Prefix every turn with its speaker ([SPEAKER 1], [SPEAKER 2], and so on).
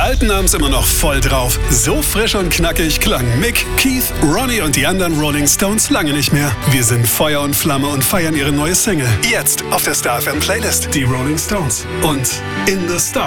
[SPEAKER 1] Alten haben's immer noch voll drauf. So frisch und knackig klang Mick, Keith, Ronnie und die anderen Rolling Stones lange nicht mehr. Wir sind Feuer und Flamme und feiern ihre neue Single. Jetzt auf der Star FM Playlist. Die Rolling Stones und In the Stars.